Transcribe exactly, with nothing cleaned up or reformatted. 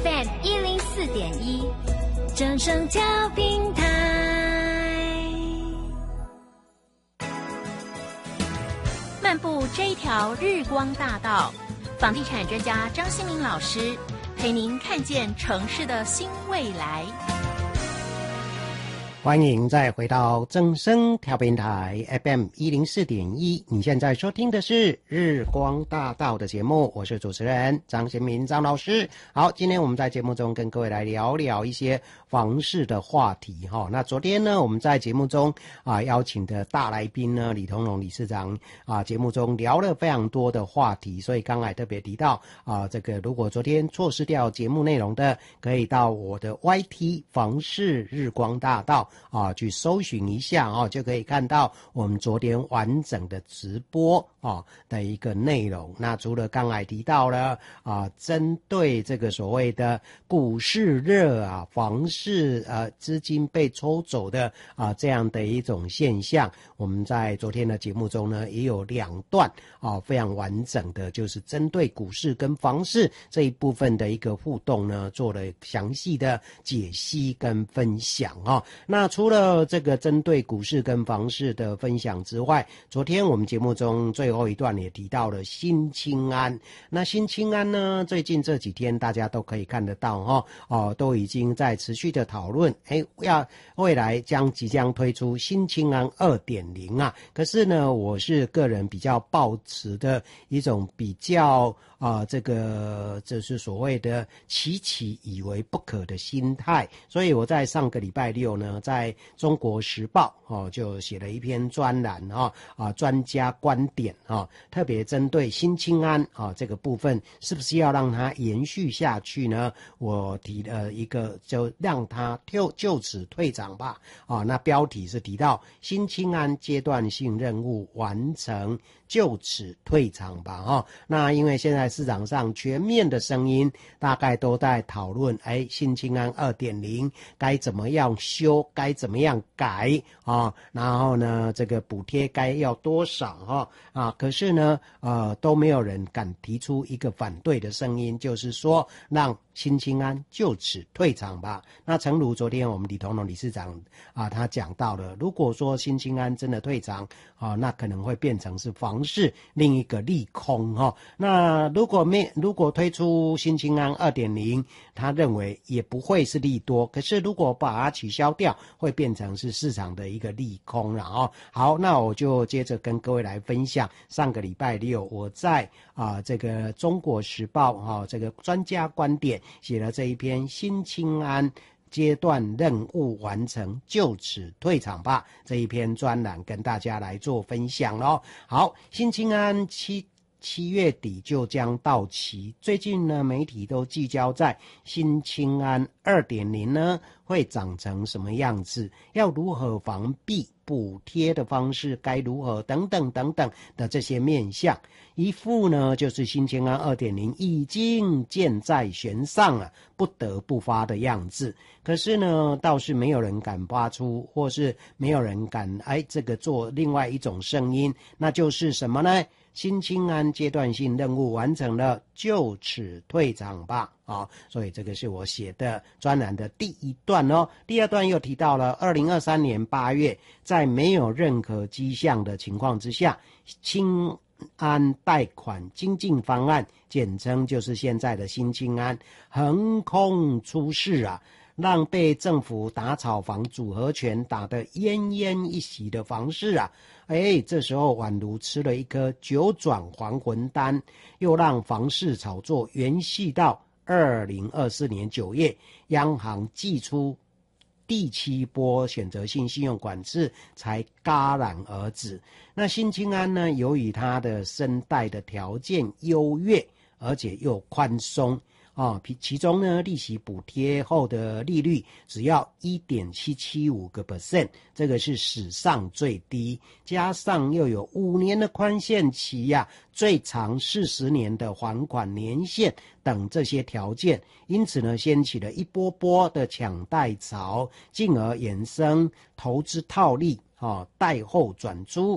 F M 一零四点一，正声调频台。漫步这一条日光大道，房地产专家张新民老师陪您看见城市的新未来。 欢迎再回到正声调频台 F M 一零四点一，你现在收听的是日光大道的节目，我是主持人张贤民张老师。好，今天我们在节目中跟各位来聊聊一些房市的话题哈。那昨天呢，我们在节目中啊邀请的大来宾呢，李同荣理事长啊，节目中聊了非常多的话题，所以刚才特别提到啊，这个如果昨天错失掉节目内容的，可以到我的 Y T 房市日光大道啊，去搜寻一下啊，就可以看到我们昨天完整的直播啊的一个内容。那除了刚才提到了啊，针对这个所谓的股市热啊、房市呃资金被抽走的啊这样的一种现象，我们在昨天的节目中呢，也有两段啊非常完整的，就是针对股市跟房市这一部分的一个互动呢，做了详细的解析跟分享啊。那除了这个针对股市跟房市的分享之外，昨天我们节目中最后一段也提到了新青安。那新青安呢，最近这几天大家都可以看得到哈、哦，哦，都已经在持续的讨论，哎，要未来将即将推出新青安 二点零 啊。可是呢，我是个人比较抱持的一种比较啊、呃，这个就是所谓的期期以为不可的心态，所以我在上个礼拜六呢，在中国时报哦就写了一篇专栏啊啊专家观点啊，特别针对新青安啊这个部分，是不是要让它延续下去呢？我提了一个，就让它就就此退场吧啊。那标题是提到新青安阶段性任务完成，就此退场吧哈。那因为现在市场上全面的声音大概都在讨论，哎，新青安 二点零 该怎么样修，该怎么样改啊？然后呢，这个补贴该要多少哈啊？可是呢，呃，都没有人敢提出一个反对的声音，就是说让新青安就此退场吧。那诚如昨天我们李同荣理事长啊，他讲到了，如果说新青安真的退场啊，那可能会变成是房市另一个利空哈、哦。那如果没如果推出新青安 二点零， 他认为也不会是利多，可是如果把它取消掉，会变成是市场的一个利空了哦。好，那我就接着跟各位来分享上个礼拜六我在啊这个中国时报哈、啊、这个专家观点写了这一篇新青安阶段任务完成，就此退场吧这一篇专栏跟大家来做分享咯。好，新青安七七月底就将到期，最近呢媒体都聚焦在新青安 二点零 呢会长成什么样子，要如何防弊，补贴的方式该如何等等等等的这些面向，一副呢就是新青安 二点零 已经箭在弦上了，不得不发的样子。可是呢倒是没有人敢发出，或是没有人敢哎这个做另外一种声音，那就是什么呢？新青安阶段性任务完成了，就此退场吧啊、哦！所以这个是我写的专栏的第一段哦。第二段又提到了二零二三年八月，在没有任何迹象的情况之下，青安贷款精进方案，简称就是现在的新青安，横空出世啊，让被政府打炒房组合拳打得奄奄一息的房市啊，哎，这时候宛如吃了一颗九转还魂丹，又让房市炒作延续到二零二四年九月，央行祭出第七波选择性信用管制才戛然而止。那新青安呢，由于它的申贷的条件优越，而且又宽松啊，其中呢，利息补贴后的利率只要 一点七七五个百分点， 这个是史上最低，加上又有五年的宽限期呀、啊，最长四十年的还款年限等这些条件，因此呢，掀起了一波波的抢贷潮，进而衍生投资套利啊，贷后转租